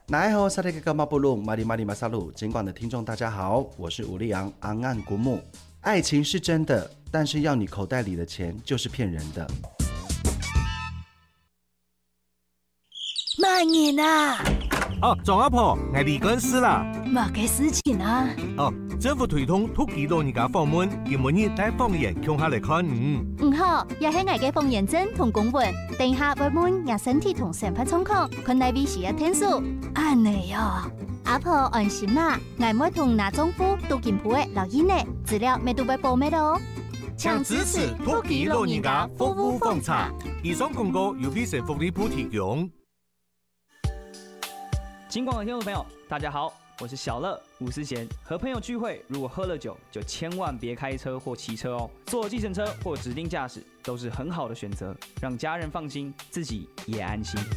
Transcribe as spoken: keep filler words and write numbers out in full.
奈后萨利格马布鲁马里马里马萨鲁，尽管的听众大家好，我是吴立昂昂岸古木。爱情是真的，但是要你口袋里的钱就是骗人的。 慢点啊！ 哦，庄阿婆，我离婚死啦！ 冇嘅事情啊！ 哦，政府推动土地老人家访问，要每日带方言向下来看嗯。 唔好，也係我嘅方言證同公文，等下會問我身體同生活狀況，佢內邊需要天數。安尼哦，阿婆安心啦，我冇同拿政府都健鋪嘅留意呢，資料咩都會報咩咯。 請支持土地老人家服務奉茶。以上廣告由必勝福利部提供。 金廣的聽眾朋友，大家好，我是小樂吳思賢。和朋友聚會，如果喝了酒，就千萬別開車或騎車哦。坐計程車或指定駕駛都是很好的選擇，讓家人放心，自己也安心。